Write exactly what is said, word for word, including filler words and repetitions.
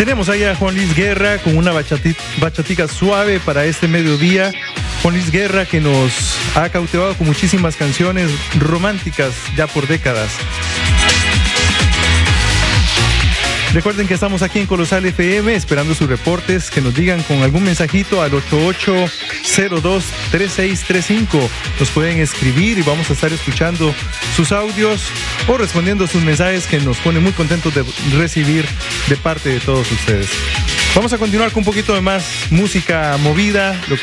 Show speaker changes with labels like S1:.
S1: Tenemos ahí a Juan Luis Guerra con una bachati- bachatica suave para este mediodía. Juan Luis Guerra, que nos ha cautivado con muchísimas canciones románticas ya por décadas. Recuerden que estamos aquí en Colosal F M esperando sus reportes, que nos digan con algún mensajito al ocho ocho cero dos tres seis tres cinco. Nos pueden escribir y vamos a estar escuchando sus audios o respondiendo sus mensajes, que nos pone muy contentos de recibir de parte de todos ustedes. Vamos a continuar con un poquito de más música movida, lo que